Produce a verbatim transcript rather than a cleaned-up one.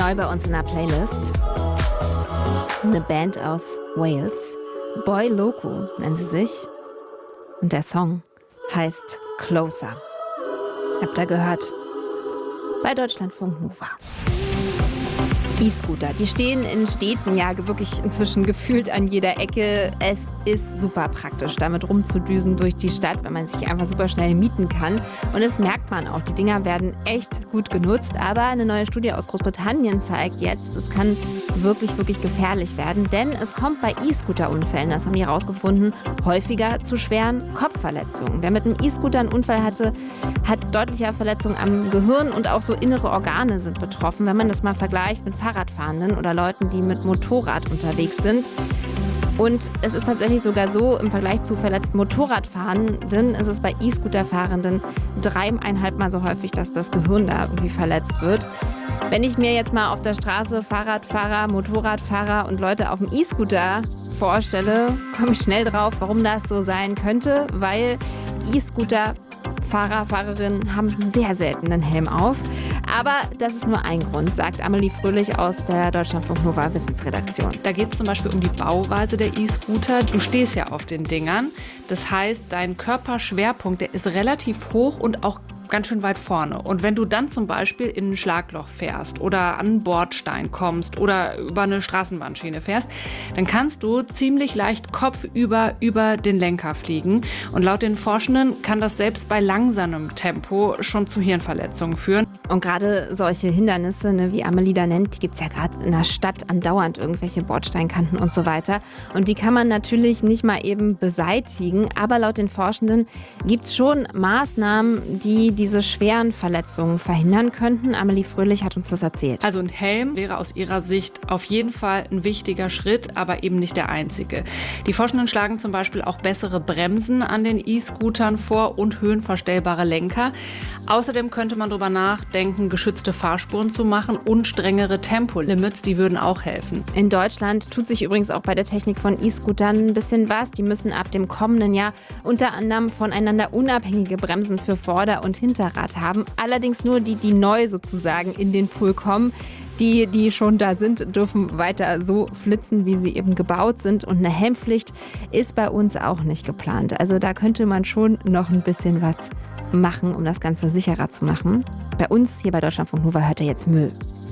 Neu bei uns in der Playlist. Eine Band aus Wales. Boy Loco nennen sie sich. Und der Song heißt Closer. Habt ihr gehört? Bei Deutschlandfunk Nova. E-Scooter, die stehen in Städten ja wirklich inzwischen gefühlt an jeder Ecke. Es ist super praktisch, damit rumzudüsen durch die Stadt, wenn man sich einfach super schnell mieten kann. Und das merkt man auch. Die Dinger werden echt gut genutzt. Aber eine neue Studie aus Großbritannien zeigt jetzt, es kann wirklich, wirklich gefährlich werden. Denn es kommt bei E-Scooter-Unfällen, das haben die herausgefunden, häufiger zu schweren Kopfverletzungen. Wer mit einem E-Scooter einen Unfall hatte, hat deutliche Verletzungen am Gehirn und auch so innere Organe sind betroffen. Wenn man das mal vergleicht mit Fahrradfahrenden oder Leuten, die mit Motorrad unterwegs sind. Und es ist tatsächlich sogar so, im Vergleich zu verletzten Motorradfahrenden ist es bei E-Scooter-Fahrenden dreieinhalb Mal so häufig, dass das Gehirn da irgendwie verletzt wird. Wenn ich mir jetzt mal auf der Straße Fahrradfahrer, Motorradfahrer und Leute auf dem E-Scooter vorstelle, komme ich schnell drauf, warum das so sein könnte, weil E-Scooter Fahrer, Fahrerinnen haben sehr selten einen Helm auf. Aber das ist nur ein Grund, sagt Amelie Fröhlich aus der Deutschlandfunk Nova Wissensredaktion. Da geht es zum Beispiel um die Bauweise der E-Scooter. Du stehst ja auf den Dingern. Das heißt, dein Körperschwerpunkt, der ist relativ hoch und auch ganz schön weit vorne. Und wenn du dann zum Beispiel in ein Schlagloch fährst oder an einen Bordstein kommst oder über eine Straßenbahnschiene fährst, dann kannst du ziemlich leicht kopfüber über den Lenker fliegen. Und laut den Forschenden kann das selbst bei langsamem Tempo schon zu Hirnverletzungen führen. Und gerade solche Hindernisse, ne, wie Amelie da nennt, die gibt es ja gerade in der Stadt andauernd, irgendwelche Bordsteinkanten und so weiter. Und die kann man natürlich nicht mal eben beseitigen. Aber laut den Forschenden gibt es schon Maßnahmen, die diese schweren Verletzungen verhindern könnten. Amelie Fröhlich hat uns das erzählt. Also ein Helm wäre aus ihrer Sicht auf jeden Fall ein wichtiger Schritt, aber eben nicht der einzige. Die Forschenden schlagen zum Beispiel auch bessere Bremsen an den E-Scootern vor und höhenverstellbare Lenker. Außerdem könnte man darüber nachdenken, geschützte Fahrspuren zu machen und strengere Tempolimits, die würden auch helfen. In Deutschland tut sich übrigens auch bei der Technik von E-Scootern ein bisschen was. Die müssen ab dem kommenden Jahr unter anderem voneinander unabhängige Bremsen für Vorder- und Hinterrad haben. Allerdings nur die, die neu sozusagen in den Pool kommen. Die, die schon da sind, dürfen weiter so flitzen, wie sie eben gebaut sind. Und eine Helmpflicht ist bei uns auch nicht geplant. Also da könnte man schon noch ein bisschen was machen, um das Ganze sicherer zu machen. Bei uns hier bei Deutschlandfunk Nova hört ihr jetzt Müll.